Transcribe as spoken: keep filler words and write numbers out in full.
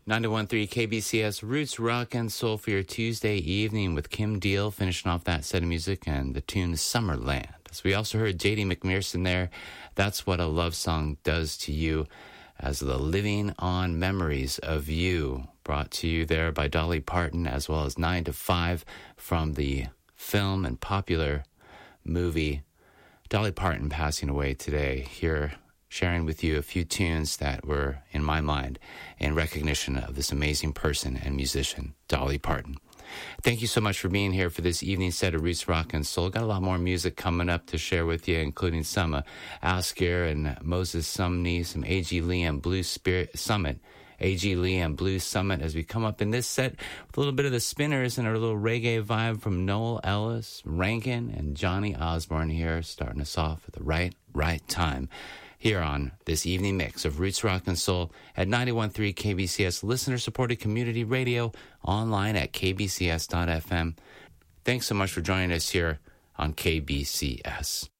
ninety-one point three K B C S Roots Rock and Soul for your Tuesday evening with Kim Deal finishing off that set of music and the tune Summerland. So we also heard J D McPherson there. That's What a Love Song Does to You, as the Living on Memories of You, brought to you there by Dolly Parton, as well as nine to five from the film and popular movie. Dolly Parton passing away today. Here sharing with you a few tunes that were in my mind in recognition of this amazing person and musician, Dolly Parton. Thank you so much for being here for this evening set of Roots Rock and Soul. Got a lot more music coming up to share with you, including some uh, Asker and Moses Sumney, some A G Lee and Blue Spirit Summit, A G Lee and Blue Summit, as we come up in this set with a little bit of the Spinners and our little reggae vibe from Noel Ellis, Rankin, and Johnny Osborne here, starting us off at the right, right time. Here on this evening mix of Roots Rock and Soul at ninety-one point three K B C S listener-supported community radio, online at k b c s dot f m. Thanks so much for joining us here on K B C S.